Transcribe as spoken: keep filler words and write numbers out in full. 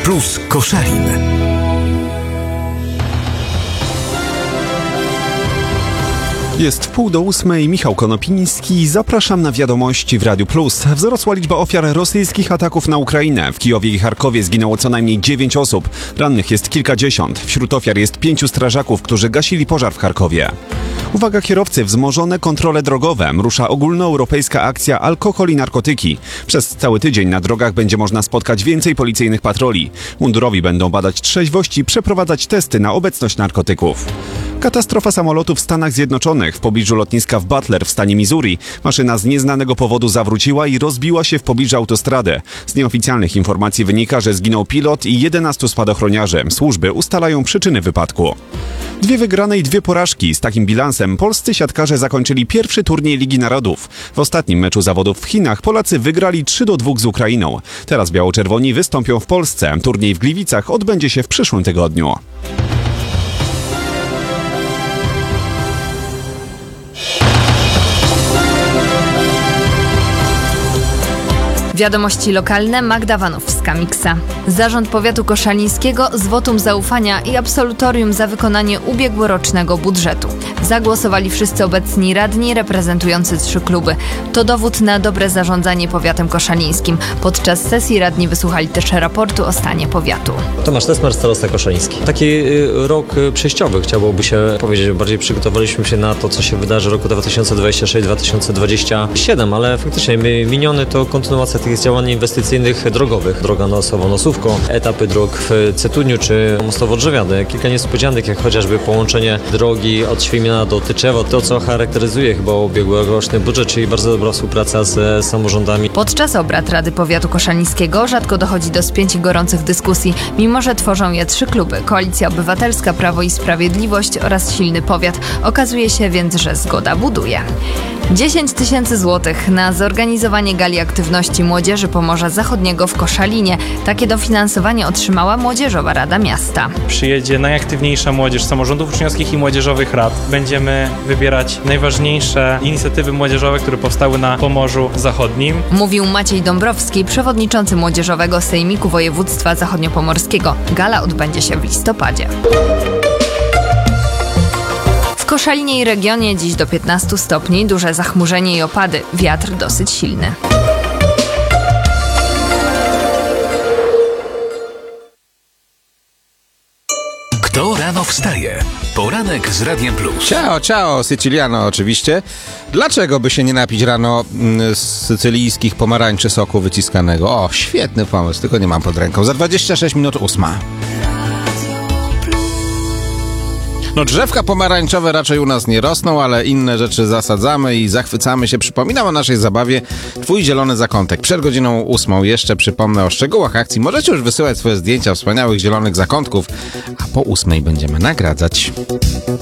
Plus Koszalin. Jest wpół do ósmej, Michał Konopiński. Zapraszam na wiadomości w Radiu Plus. Wzrosła liczba ofiar rosyjskich ataków na Ukrainę. W Kijowie i Charkowie zginęło co najmniej dziewięć osób. Rannych jest kilkadziesiąt. Wśród ofiar jest pięciu strażaków, którzy gasili pożar w Charkowie. Uwaga kierowcy, wzmożone kontrole drogowe. Rusza ogólnoeuropejska akcja Alkohol i narkotyki. Przez cały tydzień na drogach będzie można spotkać więcej policyjnych patroli. Mundurowi będą badać trzeźwość i przeprowadzać testy na obecność narkotyków. Katastrofa samolotu w Stanach Zjednoczonych w pobliżu lotniska w Butler w stanie Missouri. Maszyna z nieznanego powodu zawróciła i rozbiła się w pobliżu autostrady. Z nieoficjalnych informacji wynika, że zginął pilot i jedenastu spadochroniarzy. Służby ustalają przyczyny wypadku. Dwie wygrane i dwie porażki. Z takim bilansem polscy siatkarze zakończyli pierwszy turniej Ligi Narodów. W ostatnim meczu zawodów w Chinach Polacy wygrali trzy do dwóch z Ukrainą. Teraz biało-czerwoni wystąpią w Polsce. Turniej w Gliwicach odbędzie się w przyszłym tygodniu. Wiadomości lokalne, Magda Wanowska, Miksa. Zarząd Powiatu Koszalińskiego z wotum zaufania i absolutorium za wykonanie ubiegłorocznego budżetu. Zagłosowali wszyscy obecni radni reprezentujący trzy kluby. To dowód na dobre zarządzanie powiatem koszalińskim. Podczas sesji radni wysłuchali też raportu o stanie powiatu. Tomasz Tesmar, starosta koszaliński. Taki y, rok przejściowy, chciałoby się powiedzieć. Bardziej przygotowaliśmy się na to, co się wydarzy w roku dwa tysiące dwudziestym szóstym dwa tysiące dwudziestym siódmym, ale faktycznie miniony to kontynuacja tych działań inwestycyjnych drogowych. Droga Nosowo-Nosówko, etapy dróg w Cetuniu czy Mostowo-Drzewiady. Kilka niespodzianek, jak chociażby połączenie drogi od Świmina do Tyczewa. To, co charakteryzuje chyba ubiegłoroczny budżet, czyli bardzo dobra współpraca z samorządami. Podczas obrad Rady Powiatu Koszalińskiego rzadko dochodzi do spięć i gorących dyskusji, mimo że tworzą je trzy kluby. Koalicja Obywatelska, Prawo i Sprawiedliwość oraz Silny Powiat. Okazuje się więc, że zgoda buduje. dziesięć tysięcy złotych na zorganizowanie gali aktywności Młodzieży Pomorza Zachodniego w Koszalinie. Takie dofinansowanie otrzymała Młodzieżowa Rada Miasta. Przyjedzie najaktywniejsza młodzież samorządów uczniowskich i młodzieżowych rad. Będziemy wybierać najważniejsze inicjatywy młodzieżowe, które powstały na Pomorzu Zachodnim. Mówił Maciej Dąbrowski, przewodniczący Młodzieżowego Sejmiku Województwa Zachodniopomorskiego. Gala odbędzie się w listopadzie. W Koszalinie i regionie dziś do piętnastu stopni, duże zachmurzenie i opady, wiatr dosyć silny. Kto rano wstaje? Poranek z Radiem Plus. Ciao, ciao, Syciliano oczywiście. Dlaczego by się nie napić rano z sycylijskich pomarańczy soku wyciskanego? O, świetny pomysł, tylko nie mam pod ręką. Za dwadzieścia sześć minut ósma. No drzewka pomarańczowe raczej u nas nie rosną, ale inne rzeczy zasadzamy i zachwycamy się. Przypominam o naszej zabawie Twój zielony zakątek. Przed godziną ósmą jeszcze przypomnę o szczegółach akcji. Możecie już wysyłać swoje zdjęcia wspaniałych zielonych zakątków, a po ósmej będziemy nagradzać.